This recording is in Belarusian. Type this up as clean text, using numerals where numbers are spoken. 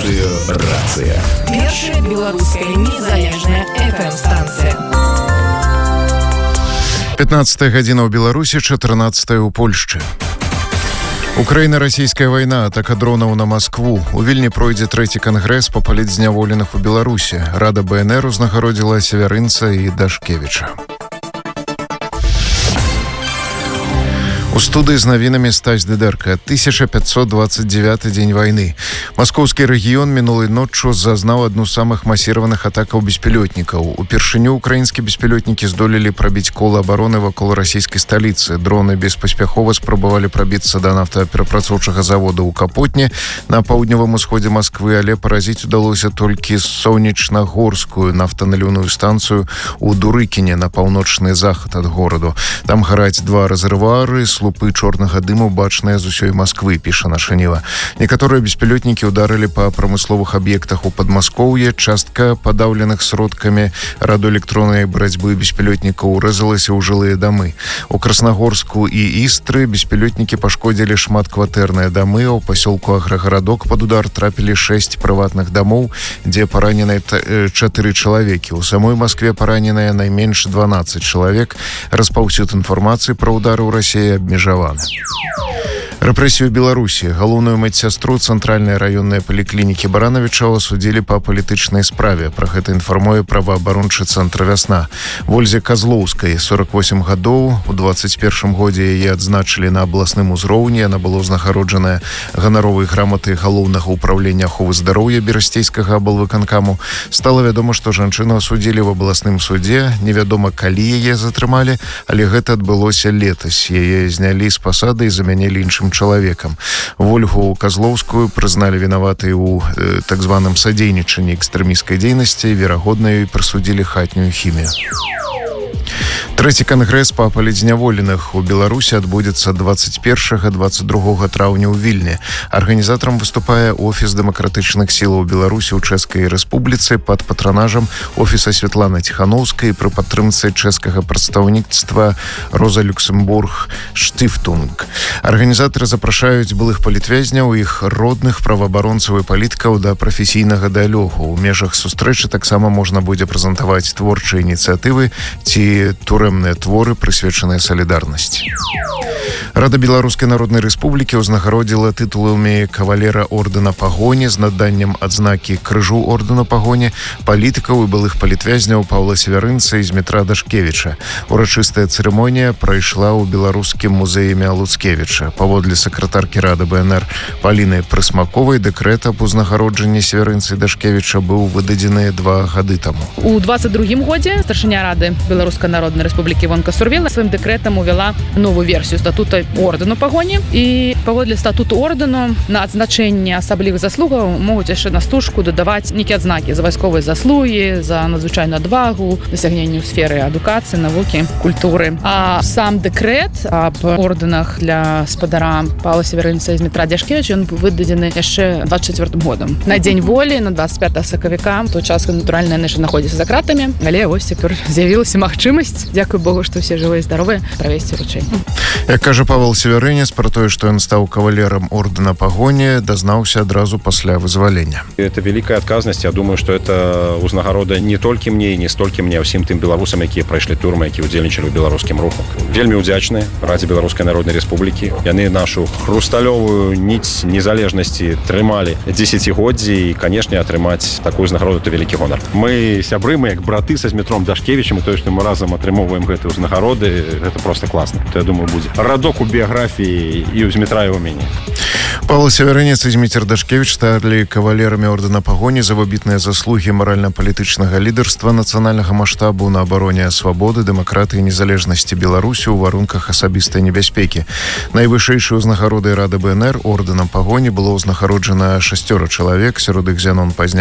Радыёрацыя. Першая беларуская незалежная FM-станцыя. 15 гадзіна ў Беларусі, 14 у Польшчы. Украіна-расійская вайна, атака дронаў на Маскву. У Вільні пройдзе трэці кангрэс па палітзняволеных у Беларусі. Рада БНР узнагародзіла Севярынца і Дашкевіча. У студыі з навінамі Стась Дыдэрка. 1529 дзень вайны. Маскоўскі рэгіён мінулай ноччу зазнаў адну з самых масіраваных атакаў беспілётнікаў. Упершыню украінскія беспілётнікі здолелі прабіць кола абароны вакол расійскай сталіцы. Дроны беспаспяхова спрабавалі прабіцца да нафтаперапрацоўчага завода ў Капотні на паўднёвым усходзе Масквы, але паразіць удалося толькі сонечнагорскую нафтаналіўную станцыю ў Дурыкіне на паўночны захад ад гораду. Там гараць два рэзервуары, слупы чорнага дыму бачныя з усёй Масквы, піша наша Ніва. Некаторыя беспілётнікі ударылі па прамысловых аб'ектах у Падмаскоўі. Частка падаўленых сродкамі радыёэлектроннай барацьбы беспілётнікаў урэзалася ў жылыя дамы. У Краснагорску і Істры беспілётнікі пашкодзілі шматкватэрныя дамы. У пасёлку Аграгарадок пад удар трапілі 6 прыватных дамоў, дзе параненыя 4 чалавекі. У самой Маскве параненыя найменш 12 чалавек. Распаўсюд інфармацыі пра ўдары ў Расіі абмежаваны. Рэпрэсію Беларусі. Галоўную медсястру цэнтральнай раённай паліклінікі Баранавіча асудзілі па палітычнай справе. Пра гэта інфармуе праваабарончы цэнтр «Вясна». Вользе Казлоўскай, 48 гадоў. У 21 годзе яе адзначылі на абласным узроўні. Яна была ўзнагароджаная ганаровай граматай галоўнага ўправлення аховы здароўя Берасцейскага аблвыканкаму. Стала вядома, што жанчыну асудзілі в абласным судзе. Невядома, калі яе затрымалі, але гэта адбылося летась. Яе знялі з пасады і замянілі іншым чалавекам. Вольгу Казлоўскую прызналі вінаватай у так званым садзейнічанні экстрэмісцкай дзейнасці, верагодна, ёй прысудзілі хатнюю хімію. Трэці кангрэс па палітзняволеных у Беларусі адбудзецца 21-22 траўня ў Вільні. Арганізатарам выступае Офіс дэмакратычных сілаў Беларусі ў Чэшскай Рэспубліцы пад патранажам Офіса Святланы Ціханаўскай пры падтрымцы чэшскага прадстаўніцтва Роза Люксембург Штыфтунг. Арганізатары запрашаюць былых палітвязняў, іх родных, праваабаронцаў і палітыкаў да прафесійнага дыялогу. У межах сустрэчы таксама можна будзе прэзентаваць творчыя ініцыятывы ці турэмныя творы, прысвечаныя салідарнасці. Рада Беларускай Народнай Рэспублікі ўзнагародзіла тытуламі кавалера ордэна Пагоні з наданнем адзнакі крыжу ордэна Пагоні палітыкаў і былых палітвязняў Паўла Севярынца і Змітра Дашкевіча. Урачыстая цырымонія прайшла ў беларускім музеі імя Луцкевіча. Паводле сакратаркі Рады БНР Паліны Прысмаковай, дэкрэт аб узнагароджанні Севярынца і Дашкевіча быў выдадзены 2 гады таму. У 22-м годзе старшыня Рады Беларускай Народнай Рэспублікі Івонка Сурвіла сваім дэкрэтам увяла новую версію статута ордэну Пагоні. І паводле статуту ордэну на адзначэнне асаблівых заслугаў могуць яшчэ на стужку дадаваць нейкія адзнакі за вайсковыя заслугі, за надзвычайную адвагу, дасягненні ў сферы адукацыі, навукі, культуры. А сам дэкрэт аб ордэнах для спадара Паўла Севярынца і Змітра Дашкевіча ён быў выдадзены яшчэ 24 годам. На дзень волі, на 25 сакавіка, той час, натуральна, яны яшчэ знаходзяцца за кратамі, але вось цяпер з'явілася магчымасць, дзякуй Богу, што ўсе жывыя і здаровыя, правесці ўручэнне. Як кажа Павел Севярынец, пра тое, што ён стаў кавалерам ордэна Пагоні, дазнаўся адразу пасля вызвалення. Это великая отказность. Я думаю, что это узнагарода не толькі мне і не столькі мне, а ўсім тым беларусам, якія прайшлі турмы, якія ўдзельнічалі ў беларускім руху. Вельмі ўдзячны Радзе Беларускай Народнай Рэспублікі. Яны нашу хрусталёвую ніць незалежнасці трымалі дзесяцігоддзі і, канешне, атрымаць такую узнагароду — это вялікі гонар. Мы сябры, мы як браты са Змітром Дашкевічам, і тое, што мы разам атрымоўваем гэтыя ўзнагароды, гэта проста класна. То, я думаю, будзе радок у біяграфіі і ў Змітра і ў мяне. Павел Севярынец і Змітр Дашкевіч сталі кавалерамі ордэна Пагоні за выбітныя заслугі маральна-палітычнага лідарства нацыянальнага маштабу на абароне свабоды, дэмакратыі і незалежнасці Беларусі ў варунках асабістай небяспекі. Найвышэйшай узнагародай Рады БНР ордэнам Пагоні было ўзнагароджана 6 чалавек, сярод іх Зянон Пазняк,